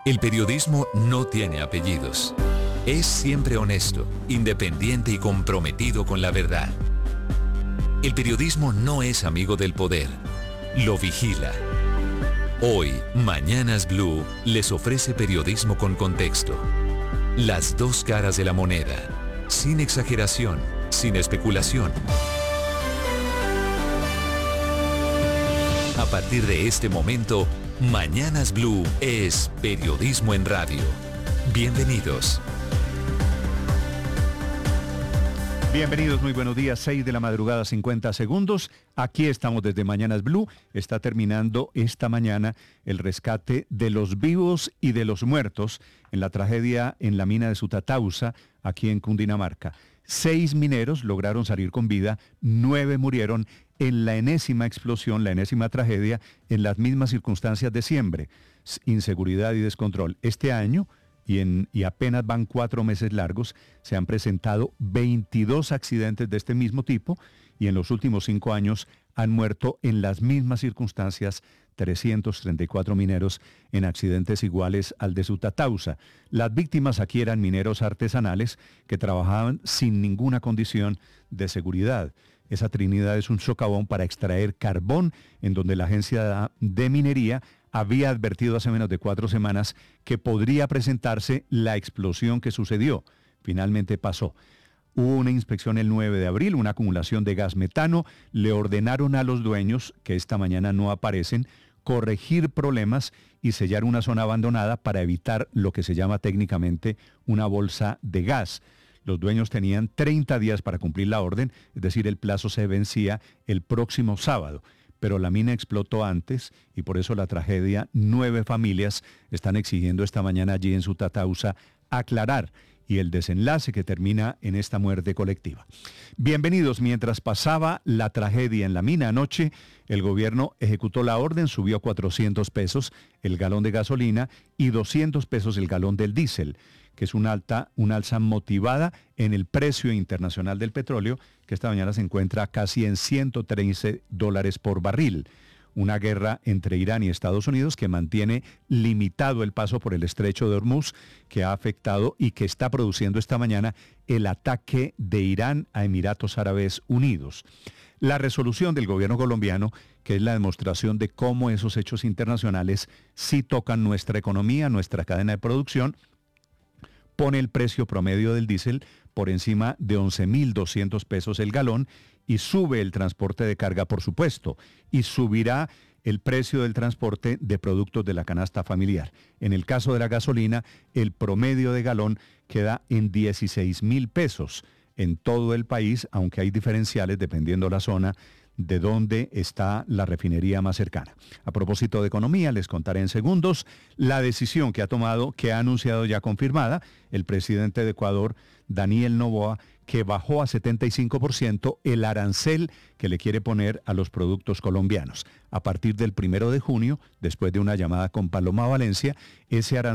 El periodismo no tiene apellidos. Es siempre honesto, independiente y comprometido con la verdad. El periodismo no es amigo del poder, lo vigila. Hoy, Mañanas Blue les ofrece periodismo con contexto. Las dos caras de la moneda, sin exageración, sin especulación. A partir de este momento, Mañanas Blue es periodismo en radio. Bienvenidos. Bienvenidos, muy buenos días, 6 de la madrugada, 50 segundos. Aquí estamos desde Mañanas Blue. Está terminando esta mañana el rescate de los vivos y de los muertos en la tragedia en la mina de Sutatausa, aquí en Cundinamarca. 6 mineros lograron salir con vida, 9 murieron en la enésima explosión, la enésima tragedia, en las mismas circunstancias de siempre, inseguridad y descontrol. Este año, y apenas van 4 meses largos, se han presentado 22 accidentes de este mismo tipo y en los últimos 5 años han muerto en las mismas circunstancias 334 mineros en accidentes iguales al de Sutatausa. Las víctimas aquí eran mineros artesanales que trabajaban sin ninguna condición de seguridad. Esa Trinidad es un socavón para extraer carbón, en donde la agencia de minería había advertido hace menos de 4 semanas que podría presentarse la explosión que sucedió. Finalmente pasó. Hubo una inspección el 9 de abril, una acumulación de gas metano. Le ordenaron a los dueños, que esta mañana no aparecen, corregir problemas y sellar una zona abandonada para evitar lo que se llama técnicamente una bolsa de gas. Los dueños tenían 30 días para cumplir la orden, es decir, el plazo se vencía el próximo sábado. Pero la mina explotó antes y por eso la tragedia, 9 familias están exigiendo esta mañana allí en Sutatausa aclarar y el desenlace que termina en esta muerte colectiva. Bienvenidos. Mientras pasaba la tragedia en la mina anoche, el gobierno ejecutó la orden, subió 400 pesos el galón de gasolina y 200 pesos el galón del diésel, que es una alza motivada en el precio internacional del petróleo, que esta mañana se encuentra casi en $113 por barril. Una guerra entre Irán y Estados Unidos que mantiene limitado el paso por el estrecho de Hormuz, que ha afectado y que está produciendo esta mañana el ataque de Irán a Emiratos Árabes Unidos. La resolución del gobierno colombiano, que es la demostración de cómo esos hechos internacionales sí tocan nuestra economía, nuestra cadena de producción, pone el precio promedio del diésel por encima de 11.200 pesos el galón y sube el transporte de carga, por supuesto, y subirá el precio del transporte de productos de la canasta familiar. En el caso de la gasolina, el promedio de galón queda en 16.000 pesos en todo el país, aunque hay diferenciales dependiendo la zona de dónde está la refinería más cercana. A propósito de economía, les contaré en segundos la decisión que ha anunciado ya confirmada el presidente de Ecuador, Daniel Noboa, que bajó a 75% el arancel que le quiere poner a los productos colombianos. A partir del 1 de junio, después de una llamada con Paloma Valencia, ese arancel